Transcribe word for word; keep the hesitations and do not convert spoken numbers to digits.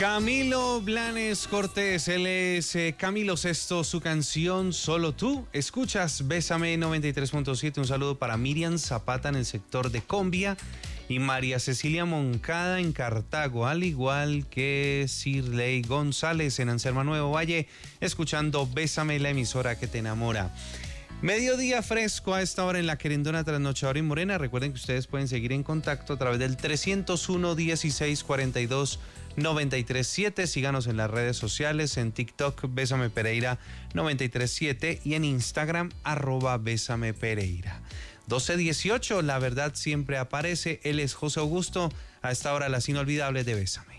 Camilo Blanes Cortés, él es eh, Camilo Sesto, su canción Solo Tú. Escuchas Bésame noventa y tres punto siete. Un saludo para Miriam Zapata en el sector de Combia y María Cecilia Moncada en Cartago, al igual que Sirley González en Anselma Nuevo Valle, escuchando Bésame, la emisora que te enamora. Mediodía fresco a esta hora en La Querendona, Trasnochadora y Morena. Recuerden que ustedes pueden seguir en contacto a través del trescientos uno, dieciséis, cuarenta y dos, noventa y tres siete. Síganos en las redes sociales, en TikTok, Bésame Pereira noventa y tres siete y en Instagram, arroba Bésame Pereira. doce dieciocho, la verdad siempre aparece. Él es José Augusto. A esta hora, las inolvidables de Bésame.